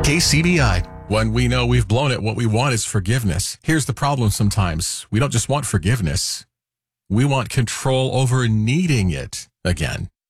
KCBI. When we know we've blown it, what we want is forgiveness. Here's the problem sometimes. We don't just want forgiveness. We want control over needing it again.